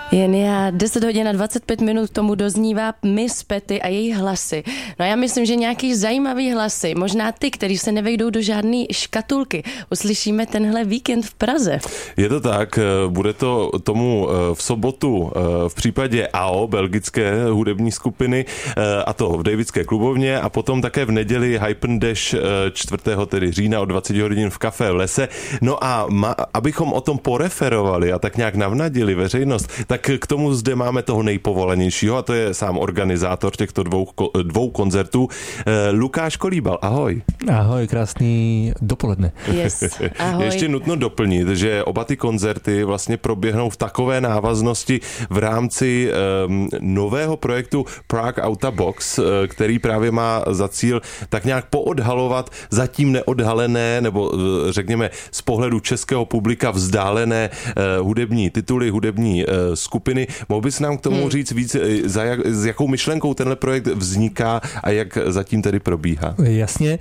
Jen já 10 hodin a 25 minut tomu doznívá Miss Petty a její hlasy. No já myslím, že nějaký zajímavý hlasy, možná ty, který se nevejdou do žádné škatulky, uslyšíme tenhle víkend v Praze. Je to tak, bude to tomu v sobotu v případě AO, belgické hudební skupiny, a to v Davidské klubovně a potom také v neděli Hypen Dash 4. tedy října od 20 hodin v Café v Lese. No a abychom o tom poreferovali a tak nějak navnadili veřejnost, tak k tomu zde máme toho nejpovolanějšího a to je sám organizátor těchto dvou koncertů, Lukáš Kolíbal. Ahoj. Ahoj, krásný dopoledne. Yes. Ahoj. Ještě nutno doplnit, že oba ty koncerty vlastně proběhnou v takové návaznosti v rámci nového projektu Prague Auta Box, který právě má za cíl tak nějak poodhalovat zatím neodhalené, nebo řekněme z pohledu českého publika vzdálené hudební tituly, hudební skupiny. Mohl bys nám k tomu říct víc, s jakou myšlenkou tenhle projekt vzniká a jak zatím tedy probíhá? Jasně.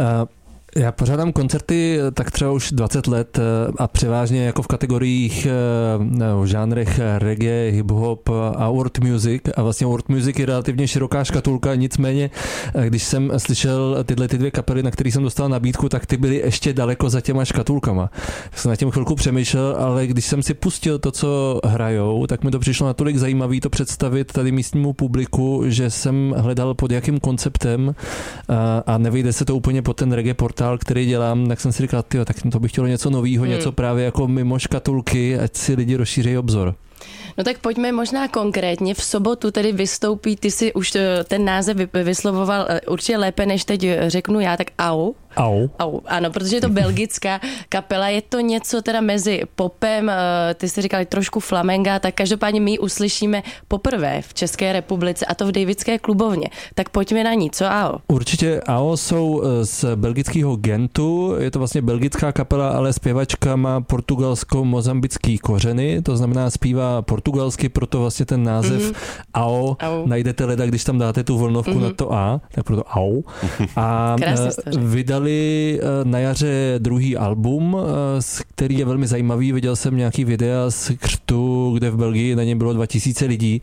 Já pořádám koncerty tak třeba už 20 let a převážně jako v kategoriích v žánrech reggae, hip-hop a world music a vlastně world music je relativně široká škatulka, nicméně když jsem slyšel tyhle dvě kapely, na kterých jsem dostal nabídku, tak ty byly ještě daleko za těma škatulkama. Tak jsem na tím chvilku přemýšlel, ale když jsem si pustil to, co hrajou, tak mi to přišlo natolik zajímavý to představit tady místnímu publiku, že jsem hledal pod jakým konceptem a nevejde se to úplně pod ten reggae portál, který dělám, tak jsem si říkal, tak to bych chtělo něco novýho, něco právě jako mimo škatulky, ať si lidi rozšíří obzor. No tak pojďme možná konkrétně. V sobotu tedy vystoupí, ty si už ten název vyslovoval určitě lépe, než teď řeknu já, tak AO. Au. Ano, protože je to belgická kapela, je to něco teda mezi popem, ty jsi říkali trošku flamenga, tak každopádně my uslyšíme poprvé v České republice a to v Davidské klubovně. Tak pojďme na ní, co AO? Určitě AO jsou z belgického Gentu, je to vlastně belgická kapela, ale zpěvačka má portugalsko-mozambický kořeny, to znamená zpívá portugalsky, proto vlastně ten název AO. Najdete leda, když tam dáte tu vlnovku na to A, tak proto AO. A vydali na jaře druhý album, který je velmi zajímavý. Viděl jsem nějaký videa z křtu, kde v Belgii na něm bylo 2000 lidí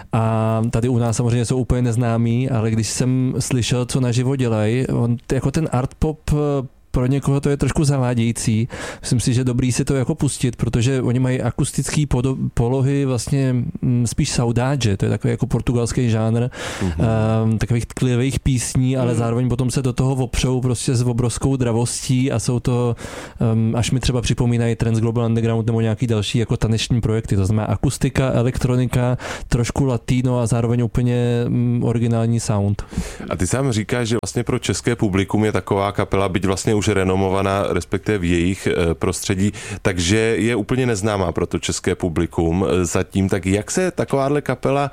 a tady u nás samozřejmě jsou úplně neznámí, ale když jsem slyšel, co naživo dělají, jako ten art pop pro někoho to je trošku zavádějící. Myslím si, že dobrý si to jako pustit, protože oni mají akustický polohy vlastně spíš saudade, to je takový jako portugalský žánr, takových tklivých písní, ale zároveň potom se do toho opřou prostě s obrovskou dravostí a jsou to, až mi třeba připomínají Trans Global Underground nebo nějaký další jako taneční projekty. To znamená akustika, elektronika, trošku latino a zároveň úplně originální sound. A ty sám říkáš, že vlastně pro české publikum je taková kapela, byť vlastně už renomovaná, respektive v jejich prostředí, takže je úplně neznámá pro to české publikum zatím. Tak jak se takováhle kapela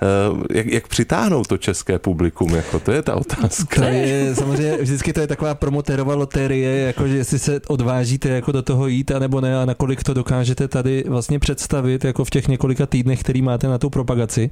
jak přitáhnout to české publikum, jako to je ta otázka. To je samozřejmě, vždycky to je taková promotérová loterie, jako že jestli se odvážíte jako do toho jít, anebo ne, a nakolik to dokážete tady vlastně představit, jako v těch několika týdnech, který máte na tu propagaci.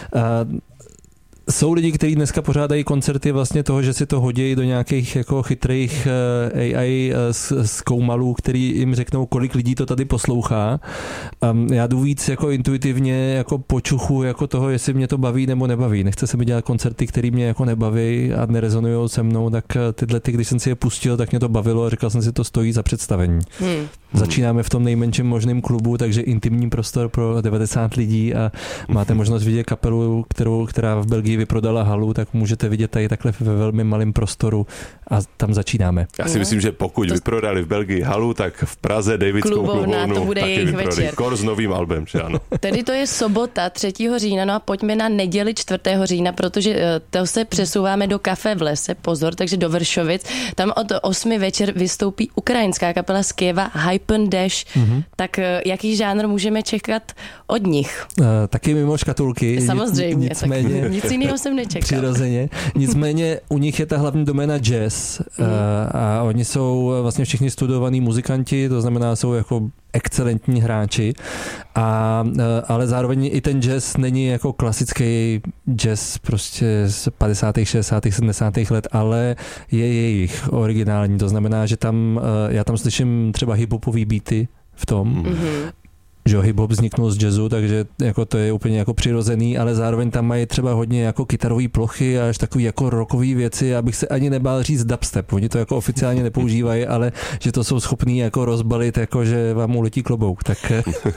Jsou lidi, kteří dneska pořádají koncerty vlastně toho, že si to hodí do nějakých jako chytrých AI zkoumalů, který jim řeknou, kolik lidí to tady poslouchá. Já jdu víc jako intuitivně jako počuchu jako toho, jestli mě to baví nebo nebaví. Nechce se mi dělat koncerty, které mě jako nebaví a nerezonují se mnou, tak tyhle, když jsem si je pustil, tak mě to bavilo a říkal jsem si, to stojí za představení. Začínáme v tom nejmenším možném klubu, takže intimní prostor pro 90 lidí a máte možnost vidět kapelu, která v Belgii vyprodala halu, tak můžete vidět tady takhle ve velmi malém prostoru a tam začínáme. Já si myslím, že pokud vyprodali v Belgii halu, tak v Praze Davidskou klubovnu to bude taky vyprodali. Kor s novým albem, že ano. Tedy to je sobota 3. října, no a pojďme na neděli 4. října, protože to se přesouváme do Café v Lese, pozor, takže do Vršovic. Tam od 8 večer vystoupí ukrajinská kapela z Kyjeva Hypen Dash. Tak jaký žánr můžeme čekat od nich? Taky mimo škatulky. Samozřejmě, nicméně, tak nic jiného jsem nečekal. Přirozeně. Nicméně u nich je ta hlavní doména jazz a oni jsou vlastně všichni studovaní muzikanti, to znamená, jsou jako excelentní hráči, ale zároveň i ten jazz není jako klasický jazz prostě z 50., 60., 70. let, ale je jejich originální, to znamená, že tam já tam slyším třeba hiphopový beaty v tom. že hip-hop vzniknul z jazzu, takže jako to je úplně jako přirozený, ale zároveň tam mají třeba hodně jako kytarové plochy a až takový jako rockové věci, abych se ani nebál říct dubstep. Oni to jako oficiálně nepoužívají, ale že to jsou schopní jako rozbalit, jako že vám uletí klobouk. Tak...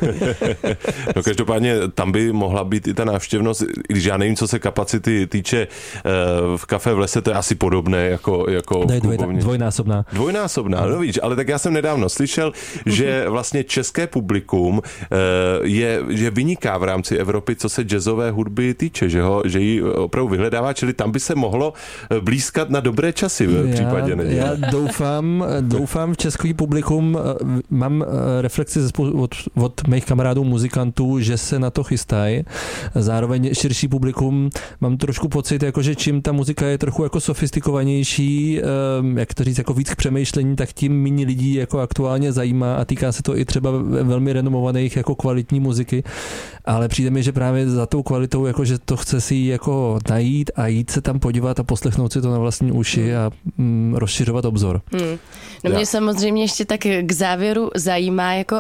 No každopádně tam by mohla být i ta návštěvnost, když já nevím, co se kapacity týče v Kafe v lese, to je asi podobné jako dvojnásobná. Dvojnásobná, no víš, ale tak já jsem nedávno slyšel, že vlastně české publikum že vyniká v rámci Evropy, co se jazzové hudby týče, že ji opravdu vyhledává, čili tam by se mohlo blízkat na dobré časy v případě neděle. Já doufám v český publikum, mám reflexi od mých kamarádů muzikantů, že se na to chystají. Zároveň širší publikum, mám trošku pocit, jako, že čím ta muzika je trochu jako sofistikovanější, jak to říct, jako víc k přemýšlení, tak tím méně lidí jako aktuálně zajímá a týká se to i třeba velmi renomovaných jako kvalitní muziky, ale přijde mi, že právě za tou kvalitou, jako, že to chce si jako najít a jít se tam podívat a poslechnout si to na vlastní uši a rozšiřovat obzor. No mě samozřejmě ještě tak k závěru zajímá, jako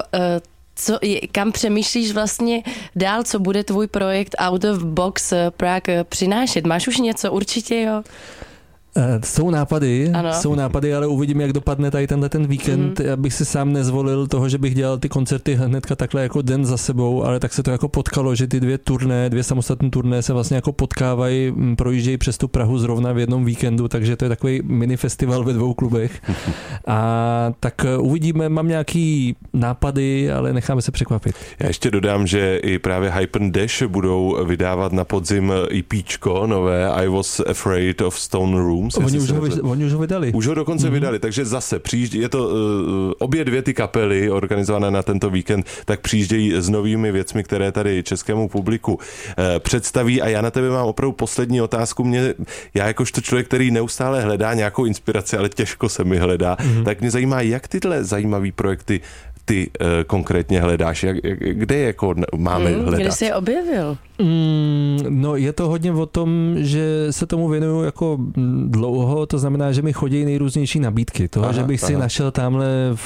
kam přemýšlíš vlastně dál, co bude tvůj projekt Out of Box Prague přinášet? Máš už něco? Určitě jo. Jsou nápady, ale uvidíme, jak dopadne tady ten víkend. Já bych si sám nezvolil toho, že bych dělal ty koncerty hnedka takhle jako den za sebou, ale tak se to jako potkalo, že ty dvě samostatné turné se vlastně jako potkávají, projíždějí přes tu Prahu zrovna v jednom víkendu, takže to je takový mini festival ve 2 klubech. A tak uvidíme, mám nějaký nápady, ale necháme se překvapit. Já ještě dodám, že i právě Hype and Dash budou vydávat na podzim EPčko nové I Was Afraid of Stone Room. Oni už ho vydali. Už ho dokonce vydali, takže zase přijíždí, je to obě dvě ty kapely organizované na tento víkend, tak přijíždějí s novými věcmi, které tady českému publiku představí a já na tebe mám opravdu poslední otázku. Já jakožto člověk, který neustále hledá nějakou inspiraci, ale těžko se mi hledá, tak mě zajímá, jak tyhle zajímavý projekty ty konkrétně hledáš? Kde je jako máme hledat? Kde jsi je objevil? No je to hodně o tom, že se tomu věnuju jako dlouho, to znamená, že mi chodí nejrůznější nabídky. Toho, že bych si našel tamhle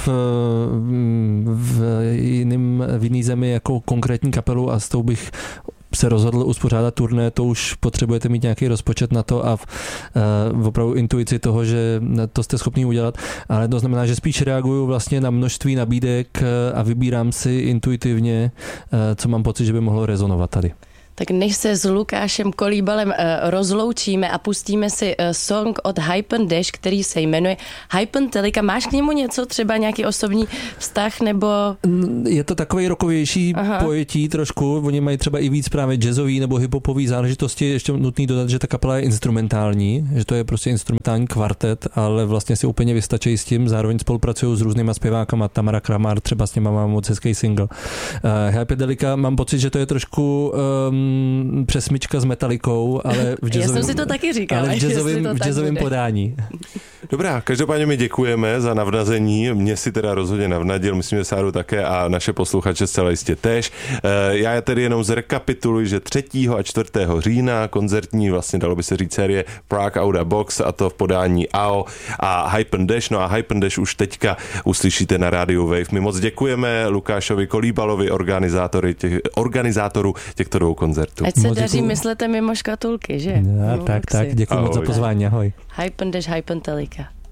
v jiný zemi jako konkrétní kapelu a s tou bych se rozhodl uspořádat turné, to už potřebujete mít nějaký rozpočet na to a opravdu intuici toho, že to jste schopni udělat, ale to znamená, že spíš reaguju vlastně na množství nabídek a vybírám si intuitivně, co mám pocit, že by mohlo rezonovat tady. Tak než se s Lukášem Kolíbalem rozloučíme a pustíme si song od Hype and Dash, který se jmenuje Hypentelika. Máš k němu něco, třeba nějaký osobní vztah, nebo... Je to takový rockovější pojetí trošku, oni mají třeba i víc právě jazzový nebo hiphopový záležitosti, ještě nutný dodat, že ta kapela je instrumentální, že to je prostě instrumentální kvartet, ale vlastně si úplně vystačí s tím, zároveň spolupracují s různýma zpěvákama, Tamara Kramár, třeba s něma mám moc hezký single. Hypentelika, mám pocit, že to je trošku přesmička s Metalikou, ale v jazzovém, já jsem si to taky říkala, ale v jazzovém podání. Dobrá, každopádně mi děkujeme za navnazení. Mě si teda rozhodně navnadil, myslím, že Sáru také a naše posluchače zcela jistě též. Já tedy jenom zrekapituluji, že 3. a 4. října koncertní, vlastně dalo by se říct série Prague Out of Box, a to v podání AO a Hype and Dash. No a Hype and Dash už teďka uslyšíte na rádiu Wave. My moc děkujeme Lukášovi Kolíbalovi, organizátoru těchto 2 koncertů. Ať se daří, myslete mimo škatulky, že? Tak, děkuji moc za pozvání, ahoj. Hype and Dash, Hypentelika.